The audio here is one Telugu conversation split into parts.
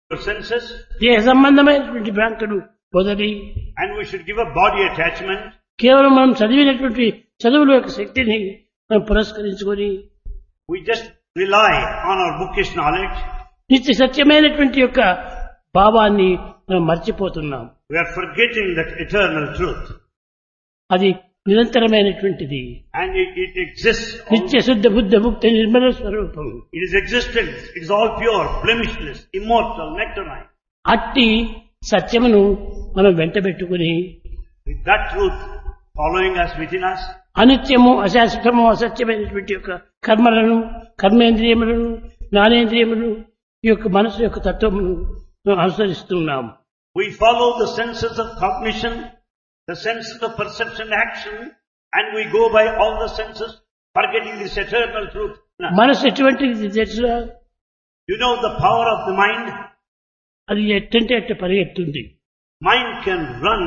your senses, దేహ సంబంధమైనటువంటి భ్రాంతులు వదిలి and we should give up body attachment. కేవలం మనం చదివినటువంటి చదువుల యొక్క శక్తిని మనం పురస్కరించుకొని We just rely on our bookish knowledge. నిత్య సత్యమైనటువంటి యొక్క భావాన్ని మనం మర్చిపోతున్నాం. We are forgetting that eternal truth. అది నిరంతరమైనటువంటిది. And it exists. నిత్య శుద్ధ బుద్ధ ముక్త నిర్మల స్వరూపం. It is existence. It is all pure, blemishless, immortal, nectarine. అట్టి సత్యమును మనం వెంటబెట్టుకుని With that truth following us within us, అనిత్యము అశాశ్వతము అసత్యమైనటువంటి యొక్క కర్మలను కర్మేంద్రియములను జ్ఞానేంద్రియములు ఈ యొక్క మనసు యొక్క తత్వమును మనం అనుసరిస్తున్నాం. we follow the senses of cognition, the senses of perception, action, and we go by all the senses, forgetting this eternal truth. మనసు ఎటువంటిది తెలుసా? You know the power of the mind? అది ఎట్టంటే అట్ట పరిగెత్తుంది. Mind can run.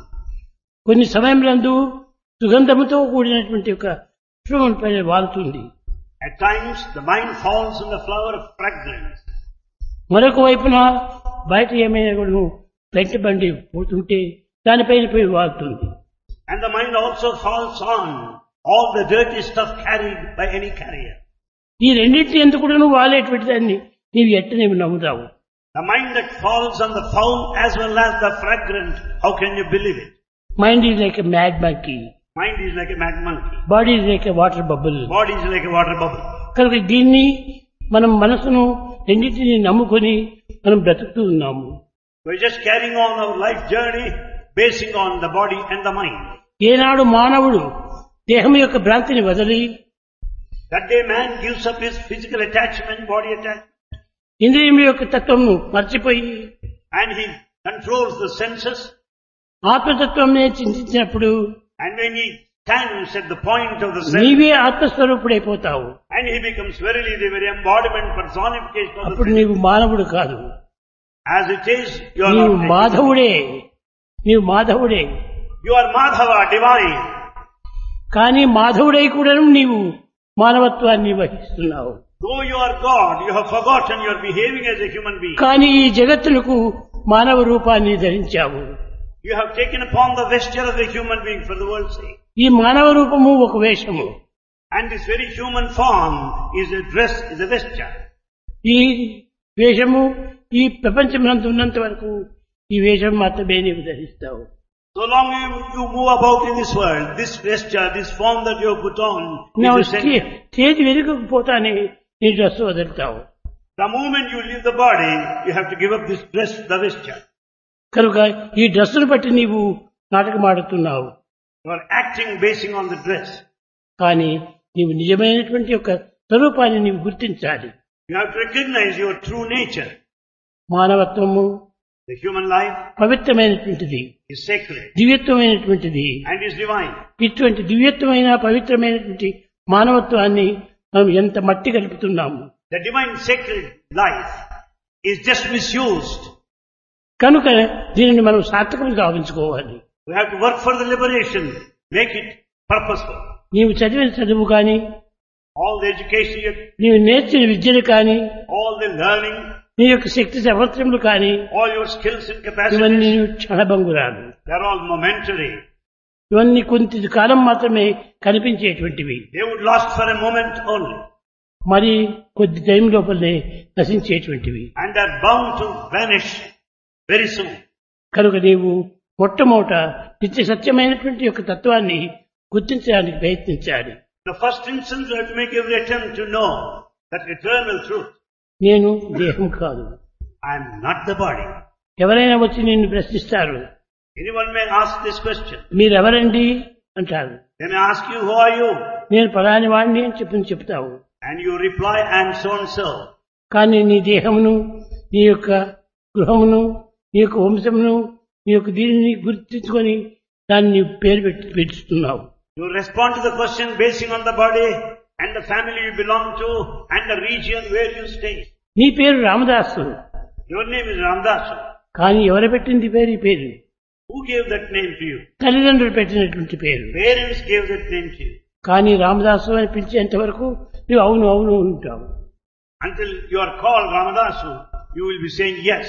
కొన్ని సమయంలో సుగంధముతో కూడినటువంటి ఒక పుష్పం పైన వాలుతుంది. At times the mind falls in the flower of fragrance. మరొక వైపున బయట ఏమైనా కూడా వెంటబండి పోతుంటే దానిపైన పోయి వాలుతుంది. And the mind also falls on all the dirty stuff carried by any carrier. ఈ రెండింటి ఎందుకు కూడా వాలేటువంటి దాన్ని నీవు ఎట్ట నీవు నమ్ముతావు? The mind that falls on the foul as well as the fragrant, how can you believe it? Mind is like a mad monkey. Mind is like a mad monkey. Body is like a water bubble. Body is like a water bubble. కనుక దీన్ని మనం మనసును రెండింటిని నమ్ముకొని మనం బ్రతుకుతూ ఉన్నాము. We're just carrying on our life journey basing on the body and the mind. ఏనాడు మానవుడు దేహం యొక్క భ్రాంతిని వదిలి That day man gives up his physical attachment, body attachment, ఇంద్రియముల యొక్క తత్వము మర్చిపోయి and he controls the senses. ఆత్మతత్వంనే చింతించినప్పుడు And when he stands at the point of the sense, నీవే ఆత్మస్వరూపుడైపోతావు. and he becomes verily the very embodiment, personification of the అప్పుడు sense. నీవు మానవుడు కాదు, As it is, you are నీవు not. మాధవుడే. నీవు మాధవుడే. You are Madhava, divine. కానీ మాధవుడై కూడా నీవు మానవత్వాన్ని వహిస్తున్నావు. Though you are God, you have forgotten you are behaving as a human being. కానీ ఈ జగత్తులకు మానవ రూపాన్ని ధరించావు. You have taken upon the vesture of a human being for the world's sake. ఈ మానవ రూపము ఒక వేషము. And this very human form is a dress, is a vesture. ఈ వేషము ఈ ప్రపంచమునందు ఉన్నంత వరకు ఈ వేషం మాత్రమే నీవు ధరిస్తావు. So long you move about in this world, this vesture, this form that you have put on, నువ్వు is essential. స్టేజ్ వెనుకపోతానే నీ dress వదులుతావు. The moment you leave the body, you have to give up this dress, the vesture. కనుక ఈ డ్రెస్సును బట్టి నీవు నాటకమాడుతున్నావు. You are acting basing on the dress. కానీ నీవు నిజమైనటువంటి యొక్క స్వరూపాన్ని నీవు గుర్తించాలి. You have to recognize your true nature. మానవత్వము The human life పవిత్రమైనటువంటిది, is sacred దివ్యత్వమైనటువంటిది. and is divine. ఇటువంటి దివ్యత్వమైన పవిత్రమైనటువంటి మానవత్వాన్ని మనం ఎంత మట్టి కలుపుతున్నాము. The divine sacred life is just misused. కనుక దీనిని మనం సార్థకం గావించుకోవాలి. We have to work for the liberation, make it purposeful. నీవు చదివిన చదువు కానీ, All the education, నీవు నేర్చిన విద్యలు కానీ, all the learning, నీ యొక్క శక్తి సామర్థ్యములు కానీ, all your skills and ఇవన్నీ capacities, క్షణభంగురాలు. they are all momentary. ఇవన్నీ కొంత కాలం మాత్రమే కనిపించేటువంటివి. They would last for a moment only మరి కొద్ది టైం లోపలనే నశించేటువంటివి. and are bound to vanish very soon. కనుక నీవు మొట్టమొదట నిత్య సత్యమైనటువంటి యొక్క తత్వాన్ని గుర్తించడానికి ప్రయత్నించాలి. The first instance you have to make every attempt to know that eternal truth. నేను దేహం కాదు. I am not the body. ఎవరైనా వచ్చి నిన్ను ప్రశ్నిస్తారు, Anyone may ask this question. మీరెవరండి అంటారు. They may ask you, who are you? నేను పలాని వాడిని అని చెప్తావు. And you reply, I am so and so. కానీ నీ దేహమును, నీ యొక్క గృహమును, నీ యొక్క వంశమును, నీ యొక్క దీనిని గుర్తించుకొని దాన్ని నీవు పేరు పెట్టుతున్నావు. You respond to the question basing on the body and the family you belong to and the region where you stay. నీ పేరు Ramadasu. Your name is Ramdas. కానీ ఎవరు పెట్టింది పేరు? ఈ పేరు Who gave that name to you? తల్లిదండ్రులు పెట్టినటువంటి పేరు. Parents gave that name to you. కానీ రామదాసు అని పిలిచేంత వరకు నువ్వు అవును అవును ఉంటావు. Until you are called Ramadasu, you will be saying yes.